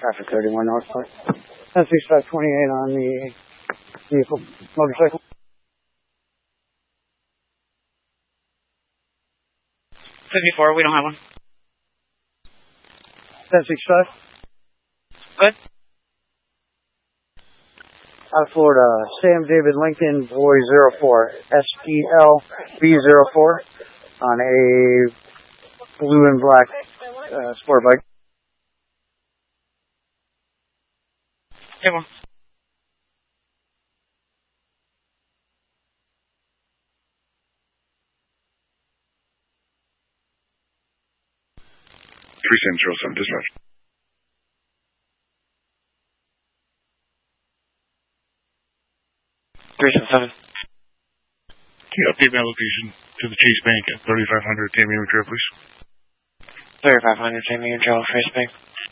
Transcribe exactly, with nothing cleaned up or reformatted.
Traffic thirty-one Northport. ten sixty-five twenty-eight on the vehicle, motorcycle. fifty-four, we don't have one. ten sixty-five. Good. Out of Florida, Sam David Lincoln, boy zero four, S E L B zero four, on a blue and black uh, sport bike. Hey, one. three seven zero seven, dispatch. three seven seven. Can you update my location to the Chase Bank at thirty-five hundred Tamiami Trail, please? thirty-five hundred Tamiami Trail, Chase Bank.